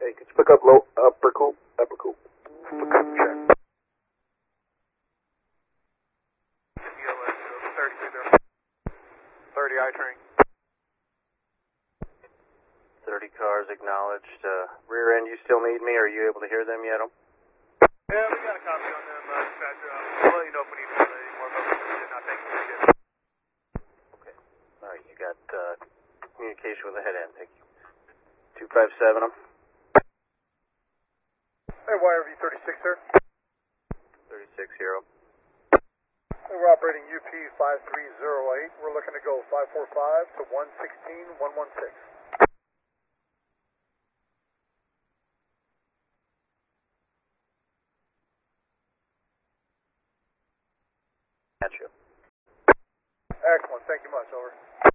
Hey, could you pick up low, upper cool? Upper cool. Check. 30 I-train. 30 cars acknowledged. Rear end, you still need me? Are you able to hear them yet? Yeah, we got a copy on them, dispatcher. We'll let you know if we need any more, but we did not take them yet. Okay. All right, you got communication with the head end. Thank you. 257 them. Hey, YRV 36, sir. 36-0. We're operating UP 5308. We're looking to go 545 to 116, 116. Got you. Excellent. Thank you much. Over.